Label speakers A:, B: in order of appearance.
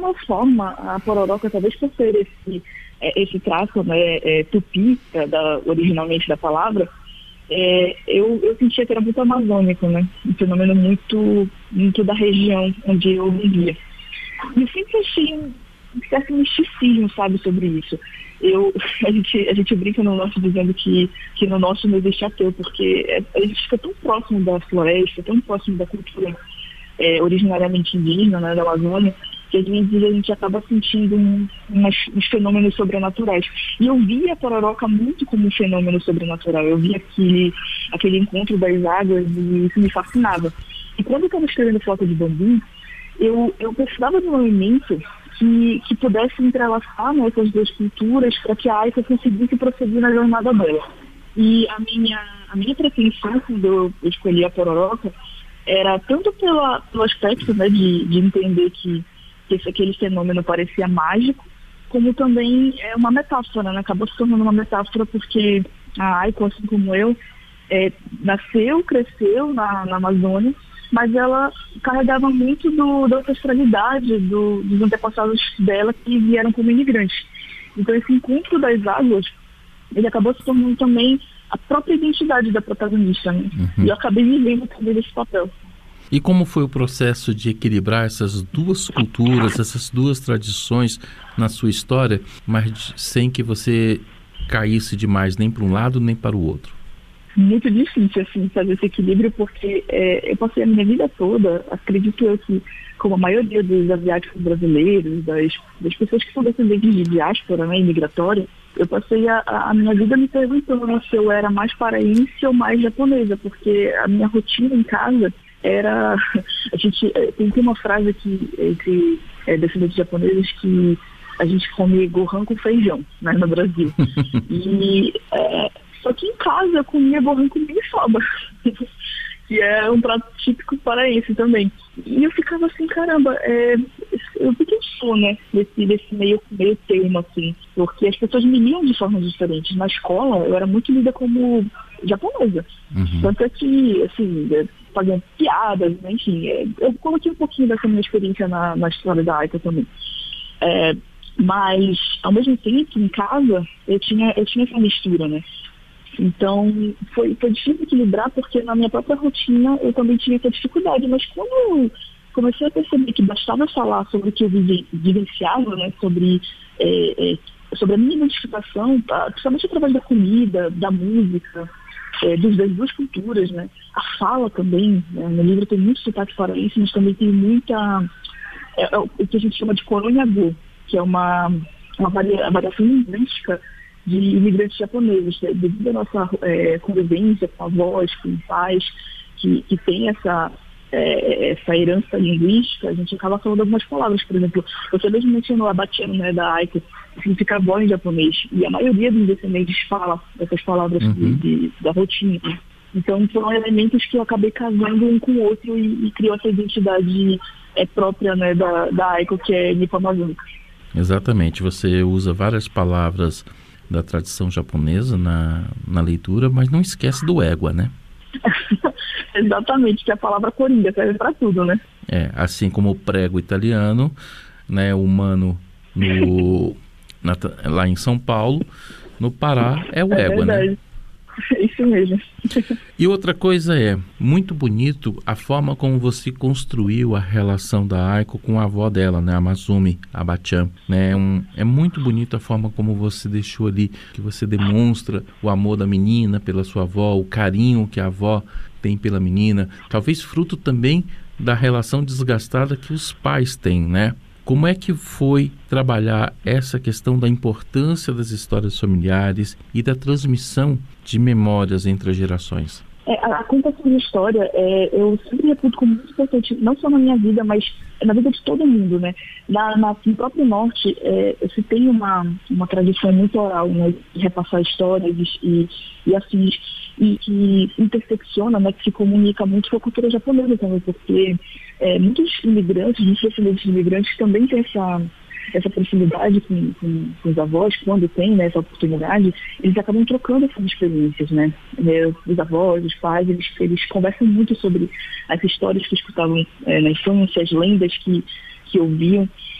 A: alguma forma, a pororoca, talvez por ser esse traço, né, tupi, originalmente da palavra, eu sentia que era muito amazônico, né? Um fenômeno muito da região onde eu vivia. E eu sempre achei um certo misticismo, sabe, sobre isso. A gente brinca no nosso dizendo que no nosso não existe ateu, porque a gente fica tão próximo da floresta, tão próximo da cultura originariamente indígena, né, da Amazônia, que às vezes a gente acaba sentindo uns fenômenos sobrenaturais. E eu via a pororoca muito como um fenômeno sobrenatural. Eu via aquele encontro das águas e isso me fascinava. E quando eu estava escrevendo Flauta de Bambu, eu precisava de um elemento que pudesse entrelaçar, né, essas duas culturas para que a Aika conseguisse prosseguir na jornada dela. E a minha pretensão, quando eu escolhi a pororoca, era tanto pelo aspecto, né, de entender que aquele fenômeno parecia mágico, como também uma metáfora, né? Acabou se tornando uma metáfora porque a Aiko, assim como eu, nasceu, cresceu na Amazônia, mas ela carregava muito da ancestralidade dos antepassados dela que vieram como imigrantes. Então esse encontro das águas, ele acabou se tornando também a própria identidade da protagonista, né? E eu acabei vivendo também esse papel.
B: E como foi o processo de equilibrar essas duas culturas, essas duas tradições na sua história, mas sem que você caísse demais nem para um lado nem para o outro?
A: Muito difícil, assim, fazer esse equilíbrio, porque eu passei a minha vida toda, acredito eu que, como a maioria dos asiáticos brasileiros, das pessoas que são descendentes de diáspora, né, imigratória, eu passei a minha vida me perguntando se eu era mais paraense ou mais japonesa, porque a minha rotina em casa era... A gente tem uma frase aqui entre descendentes japoneses que a gente come gohan com feijão, né, no Brasil. E só que em casa eu comia gohan com maniçoba, que é um prato típico paraense também. E eu ficava assim, caramba, o que eu sou, né, desse meio termo, assim, porque as pessoas me liam de formas diferentes. Na escola, eu era muito lida como japonesa. Tanto é que, assim, fazendo piadas, né, enfim, eu coloquei um pouquinho dessa minha experiência na história da Aika também. Mas, ao mesmo tempo, em casa, eu tinha essa mistura, né. Então, foi difícil equilibrar, porque na minha própria rotina eu também tinha essa dificuldade. Mas quando eu comecei a perceber que bastava falar sobre o que eu vivenciava, né, sobre a minha identificação, principalmente através da comida, da música, das duas culturas, né, a fala também, né, no livro tem muito sotaque paraense, mas também tem muita... o que a gente chama de coronhagô, que é uma variação linguística de imigrantes japoneses, devido à nossa convivência com avós, com pais, que tem essa herança linguística, a gente acaba falando algumas palavras. Por exemplo, você mesmo mencionou a batiano, né, da Aiko, que significa avó em japonês, e a maioria dos descendentes fala essas palavras da rotina. Então foram elementos que eu acabei casando um com o outro e criou essa identidade própria, né, da Aiko, que é nipo-amazônica.
B: Exatamente, você usa várias palavras da tradição japonesa na leitura, mas não esquece do égua, né?
A: Exatamente, que a palavra coringa serve para tudo, né?
B: Assim como o prego italiano, né, o mano lá em São Paulo, no Pará é o égua,
A: verdade, né? É isso mesmo.
B: E outra coisa muito bonito a forma como você construiu a relação da Aiko com a avó dela, né, a Masumi, a Bachan, né? É muito bonito a forma como você deixou ali, que você demonstra o amor da menina pela sua avó, o carinho que a avó tem pela menina, talvez fruto também da relação desgastada que os pais têm, né? Como é que foi trabalhar essa questão da importância das histórias familiares e da transmissão de memórias entre as gerações?
A: A contação de história, eu sempre reputo como muito importante, não só na minha vida, mas na vida de todo mundo, né? No próprio Norte, se tem uma tradição muito oral, né, de repassar histórias e afins, e que intersecciona, né, que se comunica muito com a cultura japonesa também, porque muitos imigrantes, muitos descendentes de imigrantes também têm essa proximidade com os avós, quando tem, né, essa oportunidade, eles acabam trocando essas experiências, né? Os avós, os pais, eles conversam muito sobre as histórias que escutavam na infância, as lendas que ouviam.